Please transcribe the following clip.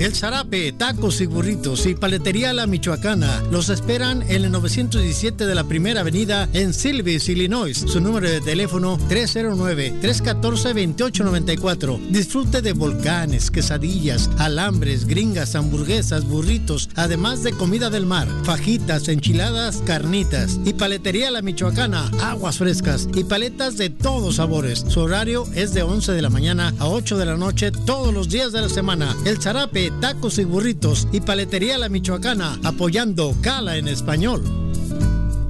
El Zarape, tacos y burritos y paletería La Michoacana los esperan en el 917 de la Primera Avenida en Silvis, Illinois. Su número de teléfono 309-314-2894. Disfrute de volcanes, quesadillas, alambres, gringas, hamburguesas, burritos, además de comida del mar, fajitas, enchiladas, carnitas. Y paletería La Michoacana, aguas frescas y paletas de todos sabores. Su horario es de 11 de la mañana a 8 de la noche todos los días de la semana. El Zarape, tacos y burritos y paletería La Michoacana, apoyando Cala en español.